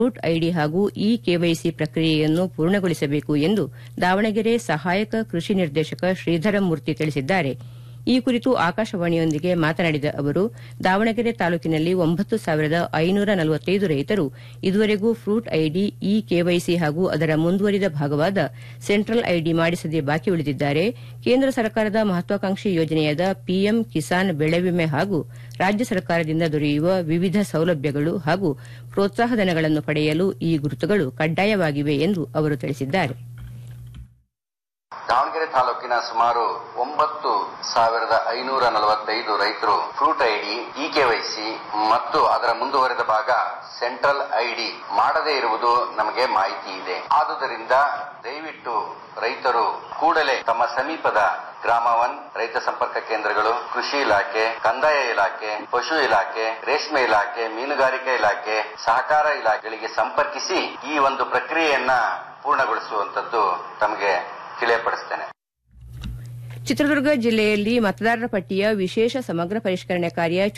Fruit ID ಹಾಗೂ E KYC ಪ್ರಕ್ರಿಯೆಯನ್ನು ಪೂರ್ಣಗೊಳಿಸಬೇಕು ಎಂದು ದಾವಣಗೆರೆ ಸಹಾಯಕ ಕೃಷಿ ನಿರ್ದೇಶಕ ಶ್ರೀಧರಮೂರ್ತಿ ತಿಳಿಸಿದ್ದಾರೆ. ಈ ಕುರಿತು ಆಕಾಶವಾಣಿಯೊಂದಿಗೆ ಮಾತನಾಡಿದ ಅವರು, ದಾವಣಗೆರೆ ತಾಲೂಕಿನಲ್ಲಿ 9,545 ರೈತರು ಇದುವರೆಗೂ ಫ್ರೂಟ್ ಐಡಿ, ಇ ಕೆವೈಸಿ ಹಾಗೂ ಅದರ ಮುಂದುವರಿದ ಭಾಗವಾದ ಸೆಂಟ್ರಲ್ ಐಡಿ ಮಾಡಿಸದೆ ಬಾಕಿ ಉಳಿದಿದ್ದಾರೆ. ಕೇಂದ್ರ ಸರ್ಕಾರದ ಮಹತ್ವಾಕಾಂಕ್ಷಿ ಯೋಜನೆಯಾದ ಪಿಎಂ ಕಿಸಾನ್ ಬೆಳೆ ವಿಮೆ ಹಾಗೂ ರಾಜ್ಯ ಸರ್ಕಾರದಿಂದ ದೊರೆಯುವ ವಿವಿಧ ಸೌಲಭ್ಯಗಳು ಹಾಗೂ ಪ್ರೋತ್ಸಾಹಧನಗಳನ್ನು ಪಡೆಯಲು ಈ ಗುರುತುಗಳು ಕಡ್ಡಾಯವಾಗಿವೆ ಎಂದು ಅವರು ತಿಳಿಸಿದ್ದಾರೆ. ದಾವಣಗೆರೆ ತಾಲೂಕಿನ ಸುಮಾರು 9,545 ರೈತರು ಫ್ರೂಟ್ ಐಡಿ, ಇ ಕೆವೈಸಿ ಮತ್ತು ಅದರ ಮುಂದುವರೆದ ಭಾಗ ಸೆಂಟ್ರಲ್ ಐಡಿ ಮಾಡದೇ ಇರುವುದು ನಮಗೆ ಮಾಹಿತಿ ಇದೆ. ಆದುದರಿಂದ ದಯವಿಟ್ಟು ರೈತರು ಕೂಡಲೇ ತಮ್ಮ ಸಮೀಪದ ಗ್ರಾಮ 1 ರೈತ ಸಂಪರ್ಕ ಕೇಂದ್ರಗಳು, ಕೃಷಿ ಇಲಾಖೆ, ಕಂದಾಯ ಇಲಾಖೆ, ಪಶು ಇಲಾಖೆ, ರೇಷ್ಮೆ ಇಲಾಖೆ, ಮೀನುಗಾರಿಕೆ ಇಲಾಖೆ, ಸಹಕಾರ ಇಲಾಖೆಗಳಿಗೆ ಸಂಪರ್ಕಿಸಿ ಈ ಒಂದು ಪ್ರಕ್ರಿಯೆಯನ್ನ ಪೂರ್ಣಗೊಳಿಸುವಂತದ್ದು ತಮಗೆ ತಿಳಿಯಪಡಿಸುತ್ತೇನೆ. ಚಿತ್ರದುರ್ಗ ಜಿಲ್ಲೆಯಲ್ಲಿ ಮತದಾರರ ಪಟ್ಟಿಯ ವಿಶೇಷ ಸಮಗ್ರ ಪರಿಷ್ಕರಣೆ ಕಾರ್ಯ